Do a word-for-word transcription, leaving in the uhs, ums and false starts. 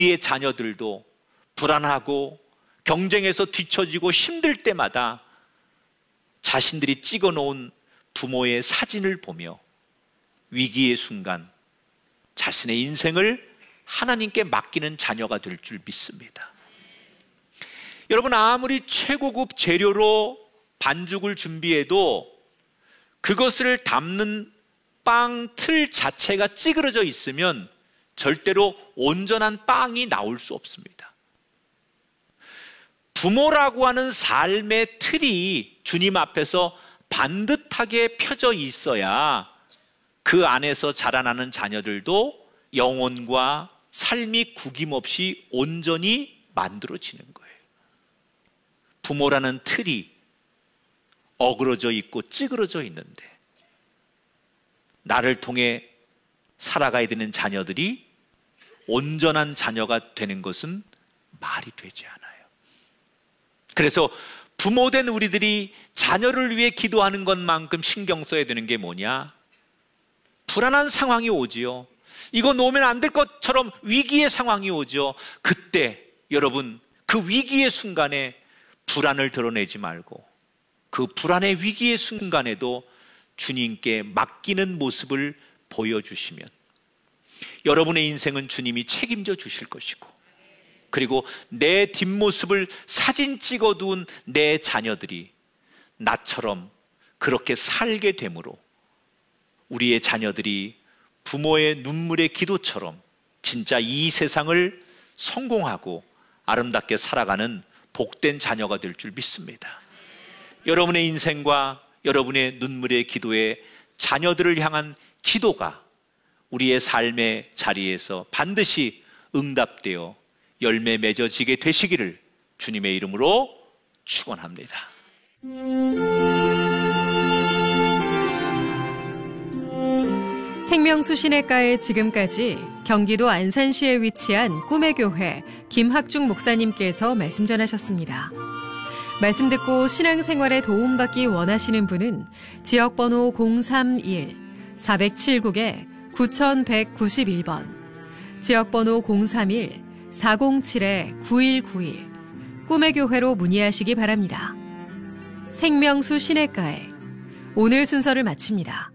우리의 자녀들도 불안하고 경쟁에서 뒤처지고 힘들 때마다 자신들이 찍어놓은 부모의 사진을 보며 위기의 순간 자신의 인생을 하나님께 맡기는 자녀가 될 줄 믿습니다. 여러분, 아무리 최고급 재료로 반죽을 준비해도 그것을 담는 빵 틀 자체가 찌그러져 있으면 절대로 온전한 빵이 나올 수 없습니다. 부모라고 하는 삶의 틀이 주님 앞에서 반듯하게 펴져 있어야 그 안에서 자라나는 자녀들도 영혼과 삶이 구김없이 온전히 만들어지는 거예요. 부모라는 틀이 어그러져 있고 찌그러져 있는데 나를 통해 살아가야 되는 자녀들이 온전한 자녀가 되는 것은 말이 되지 않아요. 그래서 부모된 우리들이 자녀를 위해 기도하는 것만큼 신경 써야 되는 게 뭐냐? 불안한 상황이 오지요. 이거 놓으면 안 될 것처럼 위기의 상황이 오죠. 그때 여러분, 그 위기의 순간에 불안을 드러내지 말고 그 불안의 위기의 순간에도 주님께 맡기는 모습을 보여주시면 여러분의 인생은 주님이 책임져 주실 것이고, 그리고 내 뒷모습을 사진 찍어둔 내 자녀들이 나처럼 그렇게 살게 되므로 우리의 자녀들이 부모의 눈물의 기도처럼 진짜 이 세상을 성공하고 아름답게 살아가는 복된 자녀가 될 줄 믿습니다. 여러분의 인생과 여러분의 눈물의 기도에 자녀들을 향한 기도가 우리의 삶의 자리에서 반드시 응답되어 열매 맺어지게 되시기를 주님의 이름으로 축원합니다. 생명수신의가에 지금까지 경기도 안산시에 위치한 꿈의 교회 김학중 목사님께서 말씀 전하셨습니다. 말씀 듣고 신앙생활에 도움받기 원하시는 분은 지역번호 공삼일 사칠구 구일구일 번, 지역번호 공삼일 사공칠 구일구일, 꿈의 교회로 문의하시기 바랍니다. 생명수신의가에 오늘 순서를 마칩니다.